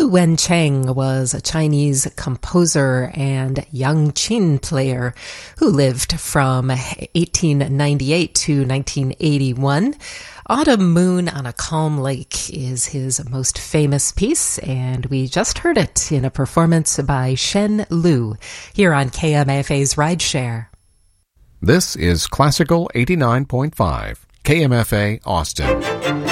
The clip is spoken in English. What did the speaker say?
Lu Wencheng was a Chinese composer and yangqin player who lived from 1898 to 1981. Autumn Moon on a Calm Lake is his most famous piece, and we just heard it in a performance by Shen Lu here on KMFA's Rideshare. This is Classical 89.5, KMFA Austin.